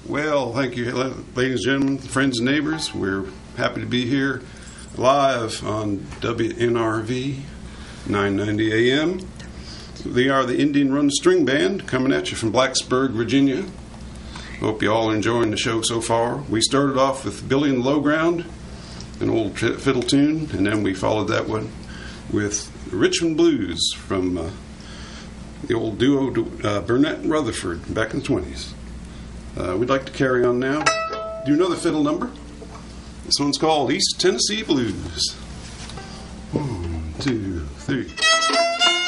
Well, thank you, ladies and gentlemen, friends and neighbors. We're happy to be here live on WNRV 990 AM. They are the Indian Run String Band coming at you from Blacksburg, Virginia. Hope you all are enjoying the show so far. We started off with Billy and the Low Ground, an old fiddle tune, and then we followed that one with Richmond Blues from the old duo Burnett and Rutherford back in the 20s. We'd like to carry on now. Do another fiddle number. This one's called East Tennessee Blues.